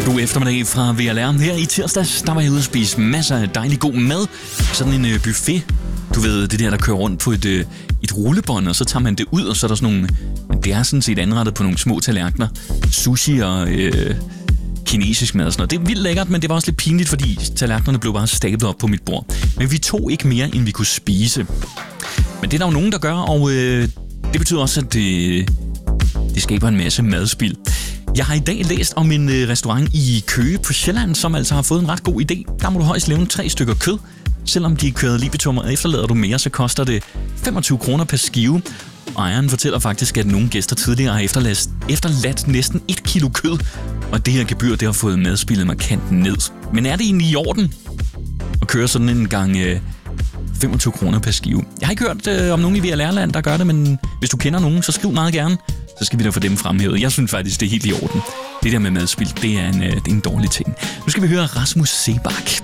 God eftermiddag fra VLR. Her i tirsdags, der var jeg ude at spise masser af dejlig god mad. Sådan en buffet. Du ved, det der kører rundt på et rullebånd, og så tager man det ud, og så er der sådan nogle... Det er sådan set anrettet på nogle små tallerkener. Sushi og kinesisk mad og sådan noget. Det er vildt lækkert, men det var også lidt pinligt, fordi tallerkenerne blev bare stablet op på mit bord. Men vi tog ikke mere, end vi kunne spise. Men det er der jo nogen, der gør, og det betyder også, at det skaber en masse madspild. Jeg har i dag læst om en restaurant i Køge på Sjælland, som altså har fået en ret god idé. Der må du højst levne 3 stykker kød. Selvom de er kørt libitum, og efterlader du mere, så koster det 25 kroner per skive. Ejeren fortæller faktisk, at nogle gæster tidligere har efterladt næsten 1 kilo kød, og det her gebyr, det har fået madspillet markant ned. Men er det egentlig i orden at køre sådan en gang 25 kroner per skive? Jeg har ikke hørt om nogen i VLR-land, der gør det, men hvis du kender nogen, så skriv meget gerne. Så skal vi da få dem fremhævet. Jeg synes faktisk, det er helt i orden. Det der med madspil, det er en dårlig ting. Nu skal vi høre Rasmus Seebach.